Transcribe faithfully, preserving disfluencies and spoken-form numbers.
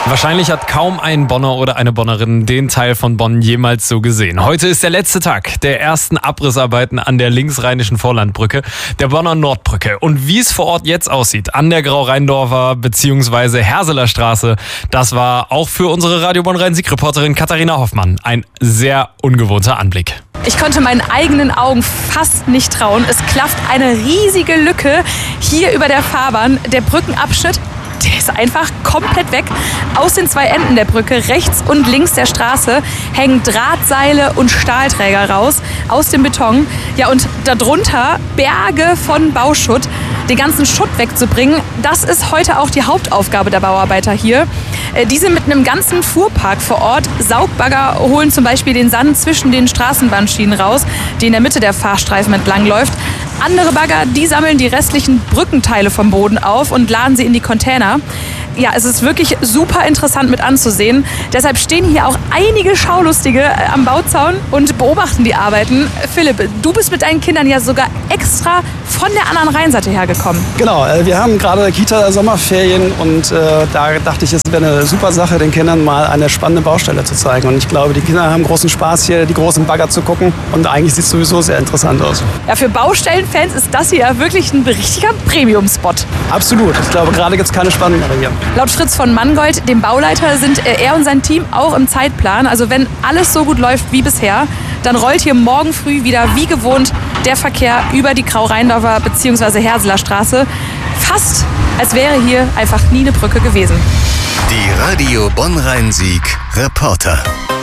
Wahrscheinlich hat kaum ein Bonner oder eine Bonnerin den Teil von Bonn jemals so gesehen. Heute ist der letzte Tag der ersten Abrissarbeiten an der linksrheinischen Vorlandbrücke, der Bonner Nordbrücke. Und wie es vor Ort jetzt aussieht, an der Grau-Rheindorfer bzw. Herseler Straße, das war auch für unsere Radio Bonn-Rhein-Sieg-Reporterin Katharina Hoffmann ein sehr ungewohnter Anblick. Ich konnte meinen eigenen Augen fast nicht trauen. Es klafft eine riesige Lücke hier über der Fahrbahn. Der Brückenabschnitt, der ist einfach komplett weg. Aus den zwei Enden der Brücke, rechts und links der Straße, hängen Drahtseile und Stahlträger raus aus dem Beton. Ja, und darunter Berge von Bauschutt. Den ganzen Schutt wegzubringen, das ist heute auch die Hauptaufgabe der Bauarbeiter hier. Diese mit einem ganzen Fuhrpark vor Ort. Saugbagger holen zum Beispiel den Sand zwischen den Straßenbahnschienen raus, die in der Mitte der Fahrstreifen entlang läuft. Andere Bagger, die sammeln die restlichen Brückenteile vom Boden auf und laden sie in die Container. Ja, es ist wirklich super interessant mit anzusehen. Deshalb stehen hier auch einige Schaulustige am Bauzaun und beobachten die Arbeiten. Philipp, du bist mit deinen Kindern ja sogar extra von der anderen Rheinseite hergekommen. Genau, wir haben gerade Kita-Sommerferien und äh, da dachte ich, es wäre eine super Sache, den Kindern mal eine spannende Baustelle zu zeigen. Und ich glaube, die Kinder haben großen Spaß, hier die großen Bagger zu gucken. Und eigentlich sieht es sowieso sehr interessant aus. Ja, für Baustellenfans ist das hier wirklich ein richtiger Premium-Spot. Absolut. Ich glaube, gerade gibt es keine spannendere hier. Laut Fritz von Mangold, dem Bauleiter, sind er und sein Team auch im Zeitplan. Also wenn alles so gut läuft wie bisher, dann rollt hier morgen früh wieder wie gewohnt der Verkehr über die Grau-Rheindorfer bzw. Herseler Straße. Fast als wäre hier einfach nie eine Brücke gewesen. Die Radio Bonn-Rhein-Sieg Reporter.